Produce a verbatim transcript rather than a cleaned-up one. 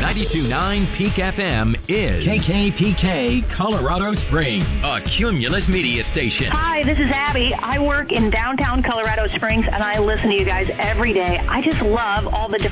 ninety-two point nine Peak F M is K K P K Colorado Springs, a Cumulus media station. Hi, this is Abby. I work in downtown Colorado Springs, and I listen to you guys every day. I just love all the different